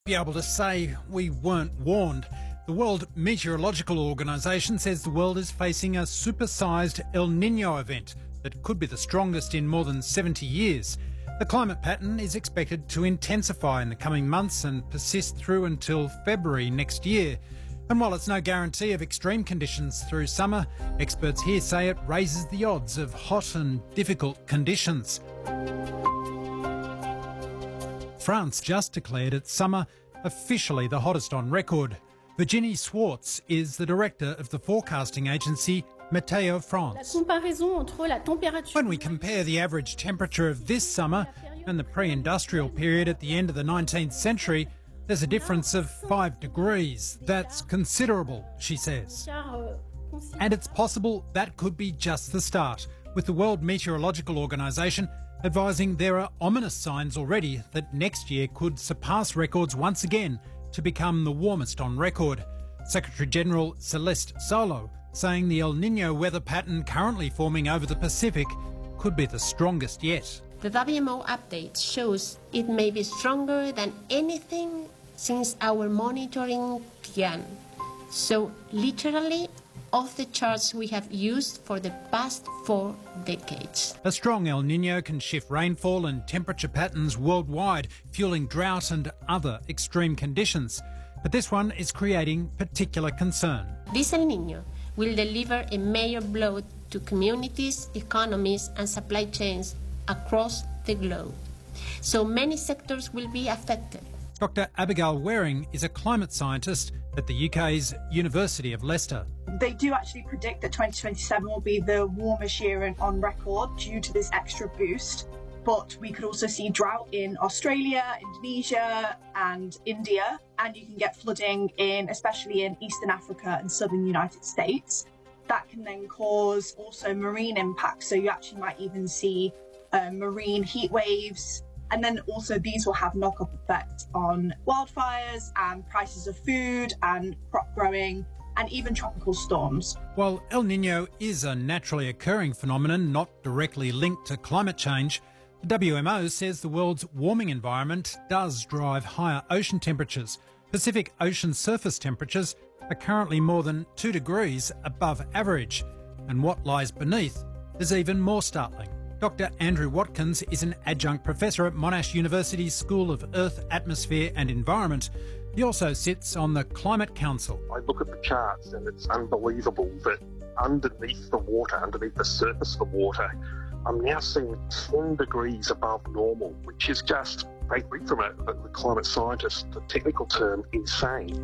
Be able to say we weren't warned. The World Meteorological Organization says the world is facing a supersized El Nino event that could be the strongest in more than 70 years. The climate pattern is expected to intensify in the coming months and persist through until February next year. And while it's no guarantee of extreme conditions through summer, experts here say it raises the odds of hot and difficult conditions. France just declared its summer officially the hottest on record. Virginie Swartz is the director of the forecasting agency Météo France. When we compare the average temperature of this summer and the pre-industrial period at the end of the 19th century, there's a difference of 5 degrees. That's considerable, she says. And it's possible that could be just the start, with the World Meteorological Organization advising there are ominous signs already that next year could surpass records once again to become the warmest on record. Secretary-General Celeste Solo saying the El Nino weather pattern currently forming over the Pacific could be the strongest yet. The WMO update shows it may be stronger than anything since our monitoring began. So literally off the charts we have used for the past 4 decades. A strong El Nino can shift rainfall and temperature patterns worldwide, fueling drought and other extreme conditions. But this one is creating particular concern. This El Nino will deliver a major blow to communities, economies and supply chains across the globe. So many sectors will be affected. Dr Abigail Waring is a climate scientist at the UK's University of Leicester. They do actually predict that 2027 will be the warmest year on record due to this extra boost. But we could also see drought in Australia, Indonesia and India. And you can get flooding especially in Eastern Africa and southern United States. That can then cause also marine impacts. So you actually might even see marine heat waves. And then also these will have knock-up effects on wildfires and prices of food and crop growing and even tropical storms. While El Nino is a naturally occurring phenomenon not directly linked to climate change, the WMO says the world's warming environment does drive higher ocean temperatures. Pacific Ocean surface temperatures are currently more than 2 degrees above average, and what lies beneath is even more startling. Dr Andrew Watkins is an adjunct professor at Monash University's School of Earth, Atmosphere and Environment. He also sits on the Climate Council. I look at the charts and it's unbelievable that underneath the water, underneath the surface of the water, I'm now seeing 10 degrees above normal, which is just, they read from it, the climate scientist, the technical term, insane.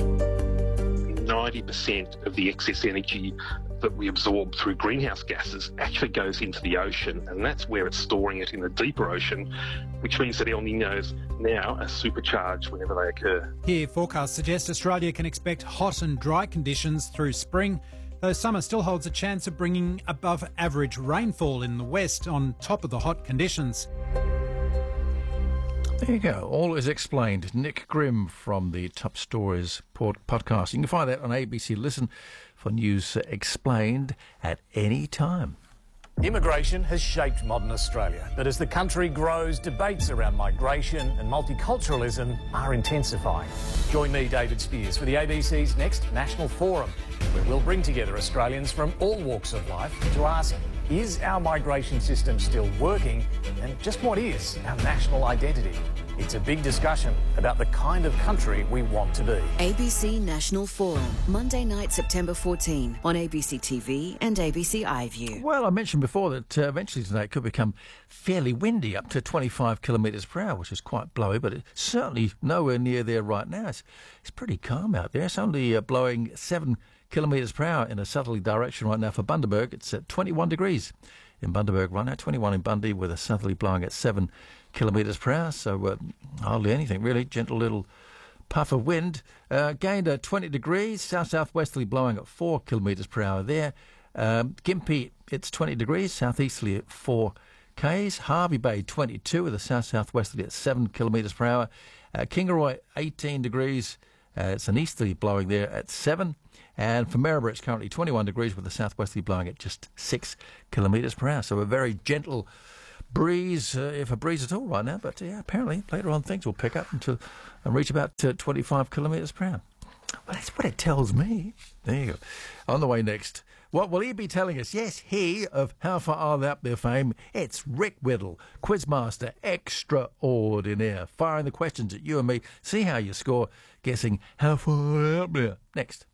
90% of the excess energy that we absorb through greenhouse gases actually goes into the ocean, and that's where it's storing it in the deeper ocean, which means that El Ninos now are supercharged whenever they occur. Here, forecasts suggest Australia can expect hot and dry conditions through spring, though summer still holds a chance of bringing above average rainfall in the west on top of the hot conditions. There you go. All is explained. Nick Grimm from the Top Stories podcast. You can find that on ABC Listen for news explained at any time. Immigration has shaped modern Australia, but as the country grows, debates around migration and multiculturalism are intensifying. Join me, David Spears, for the ABC's next National Forum, where we'll bring together Australians from all walks of life to ask, is our migration system still working, and just what is our national identity? It's a big discussion about the kind of country we want to be. ABC National Forum, Monday night, September 14, on ABC TV and ABC iView. Well, I mentioned before that eventually tonight it could become fairly windy, up to 25 kilometres per hour, which is quite blowy, but it's certainly nowhere near there right now. It's pretty calm out there. It's only blowing 7 kilometres per hour in a southerly direction right now for Bundaberg. It's at 21 degrees in Bundaberg right now, 21 in Bundy, with a southerly blowing at 7 kilometres per hour, so hardly anything really, gentle little puff of wind. Gained at 20 degrees, south-southwesterly blowing at 4 kilometres per hour there. Gympie, it's 20 degrees, southeasterly at 4 k's. Harvey Bay, 22 with a south-southwesterly at 7 kilometres per hour. Kingaroy, 18 degrees, it's an easterly blowing there at 7. And for Maryborough, it's currently 21 degrees with a southwesterly blowing at just 6 kilometres per hour. So a very gentle breeze, if a breeze at all right now. But apparently later on things will pick up and reach about 25 kilometres per hour. Well, that's what it tells me. There you go. On the way next, what will he be telling us? Yes, he of How Far Are They Up There fame. It's Rick Whittle, Quizmaster extraordinaire, firing the questions at you and me. See how you score guessing how far are they up there. Next.